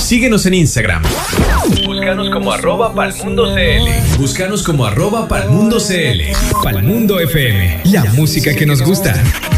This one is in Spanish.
Síguenos en Instagram. Búscanos como @palmundocl. Búscanos como @palmundocl. Palmundo FM, la música que nos gusta.